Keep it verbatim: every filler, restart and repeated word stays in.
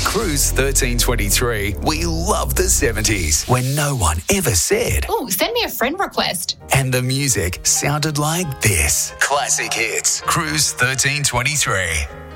Cruise thirteen twenty-three, we love the seventies, when no one ever said. Ooh, send me a friend request. And the music sounded like this. Classic hits. Cruise thirteen twenty-three.